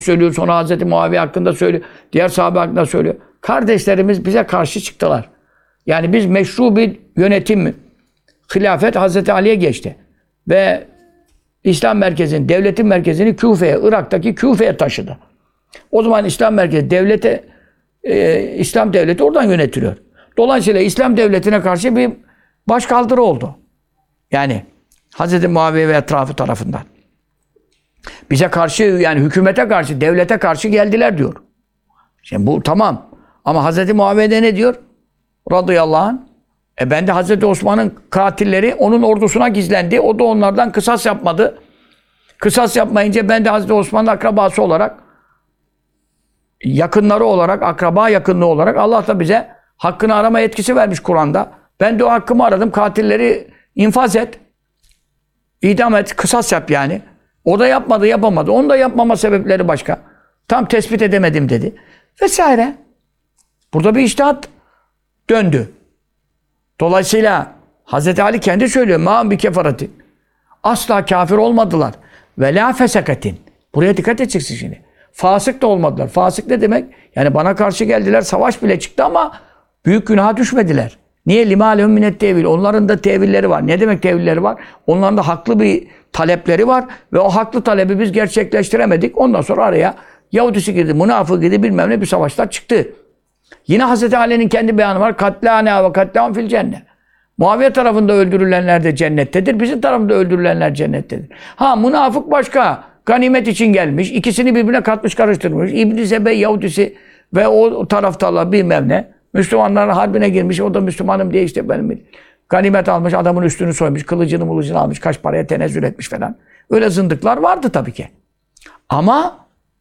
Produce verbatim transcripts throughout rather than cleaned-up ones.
söylüyor, sonra Hazreti Muaviye hakkında söylüyor, diğer sahabe hakkında söylüyor. Kardeşlerimiz bize karşı çıktılar. Yani biz meşru bir yönetim, hilafet Hazreti Ali'ye geçti. Ve İslam merkezini, devletin merkezini Küfe'ye, Irak'taki Küfe'ye taşıdı. O zaman İslam merkezi, devlete, e, İslam devleti oradan yönetiliyor. Dolayısıyla İslam devletine karşı bir başkaldırı oldu. Yani Hazreti Muaviye ve etrafı tarafından. Bize karşı, yani hükümete karşı, devlete karşı geldiler diyor. Şimdi bu tamam. Ama Hazreti Muaviye'de ne diyor? Radıyallahu anh. E ben de Hazreti Osman'ın katilleri onun ordusuna gizlendi. O da onlardan kısas yapmadı. Kısas yapmayınca ben de Hazreti Osman'ın akrabası olarak, yakınları olarak, akraba yakınlığı olarak Allah da bize hakkını arama yetkisi vermiş Kur'an'da. Ben de o hakkımı aradım. Katilleri infaz et. İdam et. Kısas yap yani. O da yapmadı, yapamadı. Onun da yapmama sebepleri başka. Tam tespit edemedim dedi. Vesaire. Burada bir içtihat döndü. Dolayısıyla Hazreti Ali kendi söylüyor. Mâ'ın bi kefaratin. Asla kafir olmadılar. Ve lâ fesekatin. Buraya dikkat edeceksin şimdi. Fasık da olmadılar. Fasık ne demek? Yani bana karşı geldiler, savaş bile çıktı ama büyük günaha düşmediler. Niye? Lima lehum minet tevil. Onların da tevilleri var. Ne demek tevilleri var? Onların da haklı bir talepleri var ve o haklı talebi biz gerçekleştiremedik. Ondan sonra araya Yahudisi girdi, münafık girdi, bilmem ne bir savaşlar çıktı. Yine Hazreti Ali'nin kendi beyanı var. Katlâne ve katlâhum fil cennet. Muaviye tarafında öldürülenler de cennettedir. Bizim tarafında öldürülenler cennettedir. Ha münafık başka. Ganimet için gelmiş. İkisini birbirine katmış karıştırmış. İbn-i Zebey Yahudisi ve o taraftarlar bilmem ne. Müslümanların harbine girmiş. O da Müslümanım diye işte benim ganimet almış. Adamın üstünü soymuş. Kılıcını mılıcını almış. Kaç paraya tenezzül etmiş falan. Öyle zındıklar vardı tabii ki. Ama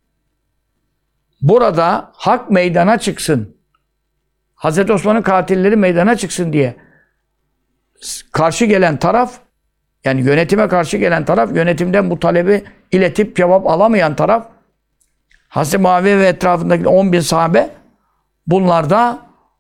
burada hak meydana çıksın. Hazreti Osman'ın katilleri meydana çıksın diye karşı gelen taraf, yani yönetime karşı gelen taraf, yönetimden bu talebi iletip cevap alamayan taraf, Hazreti Muaviye ve etrafındaki on bin sahabe, bunlar da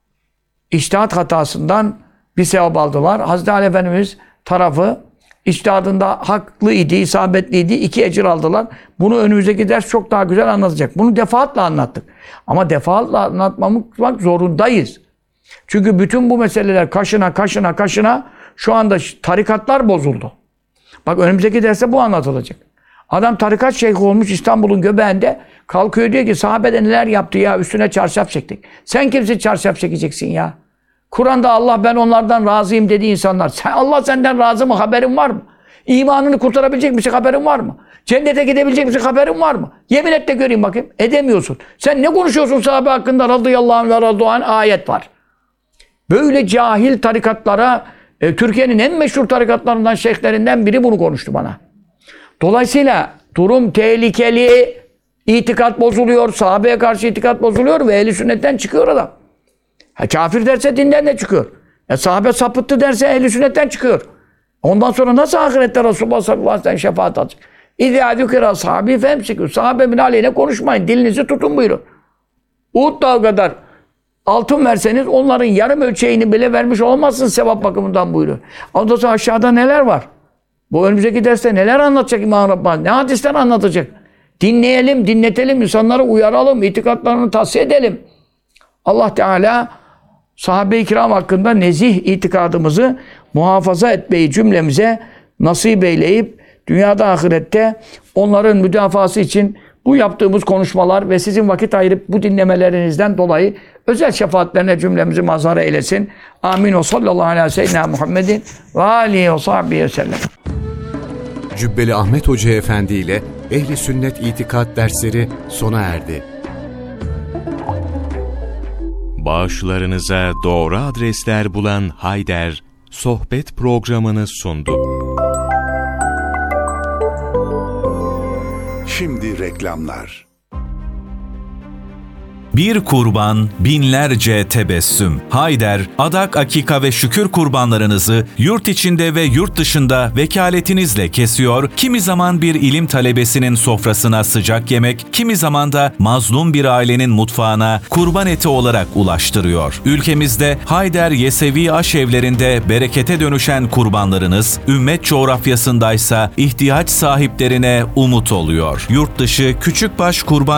içtihat hatasından bir sevap aldılar. Hazreti Ali Efendimiz tarafı içtihadında haklıydı, isabetliydi, iki ecir aldılar. Bunu önümüzdeki ders çok daha güzel anlatacak. Bunu defaatle anlattık. Ama defaatle anlatmamak zorundayız. Çünkü bütün bu meseleler kaşına kaşına kaşına şu anda tarikatlar bozuldu. Bak önümüzdeki derste bu anlatılacak. Adam tarikat şeyhi olmuş İstanbul'un göbeğinde, kalkıyor diyor ki sahabede neler yaptı ya, üstüne çarşaf çektik. Sen kimsin çarşaf çekeceksin ya? Kur'an'da Allah ben onlardan razıyım dediği insanlar. Sen, Allah senden razı mı? Haberin var mı? İmanını kurtarabilecek misin? Haberin var mı? Cennete gidebilecek misin? Haberin var mı? Yemin et de göreyim bakayım. Edemiyorsun. Sen ne konuşuyorsun sahabe hakkında? Radıyallahu anh ve radıyallahu ayet var. Böyle cahil tarikatlara, e, Türkiye'nin en meşhur tarikatlarından, şeyhlerinden biri bunu konuştu bana. Dolayısıyla durum tehlikeli, itikat bozuluyor, sahabeye karşı itikat bozuluyor ve ehl-i sünnetten çıkıyor adam. Ha, kafir derse dinden de çıkıyor. E, sahabe sapıttı derse ehl-i sünnetten çıkıyor. Ondan sonra nasıl ahirette Resulullah sallallahu aleyhi ve sellem şefaat alacak? İzâ zükira sahabi femsikû. Sahabemin aleyhine konuşmayın, dilinizi tutun buyurun. Uhud dağı kadar altın verseniz onların yarım ölçeğini bile vermiş olmazsınız sevap bakımından buyuruyor. Ondan sonra aşağıda neler var? Bu önümüzdeki derste neler anlatacak İmam Rabbani? Ne hadisler anlatacak? Dinleyelim, dinletelim, insanları uyaralım, itikatlarını tavsiye edelim. Allah Teala sahabe-i kiram hakkında nezih itikadımızı muhafaza etmeyi cümlemize nasip eyleyip dünyada ahirette onların müdafası için bu yaptığımız konuşmalar ve sizin vakit ayırıp bu dinlemelerinizden dolayı özel şefaatlerine cümlemizi mazhar eylesin. Amin. O sallallahu aleyhi ve sellem Muhammedin ve aleyhi ve sahbihi ve sellem. Cübbeli Ahmet Hoca Efendi ile Ehli Sünnet İtikat dersleri sona erdi. Bağışlarınıza doğru adresler bulan Hayder, sohbet programını sundu. Şimdi reklamlar. Bir kurban, binlerce tebessüm. Hayder, adak, akika ve şükür kurbanlarınızı yurt içinde ve yurt dışında vekaletinizle kesiyor, kimi zaman bir ilim talebesinin sofrasına sıcak yemek, kimi zaman da mazlum bir ailenin mutfağına kurban eti olarak ulaştırıyor. Ülkemizde Hayder Yesevi aşevlerinde berekete dönüşen kurbanlarınız, ümmet coğrafyasındaysa ihtiyaç sahiplerine umut oluyor. Yurt dışı küçükbaş kurban